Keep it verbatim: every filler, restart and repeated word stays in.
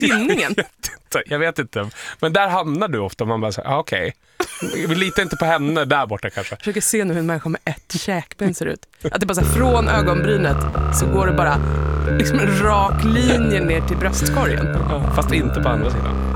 tinningen. Jag vet inte. Men där hamnar du ofta. Man bara säger, ah, okej. Okay. Vi litar inte på henne där borta kanske. Jag försöker se nu hur en människa med ett käkben ser ut. Att det bara så här, från ögonbrynet så går det bara liksom en rak linje ner till bröstkorgen. Ja, fast inte på andra sidan.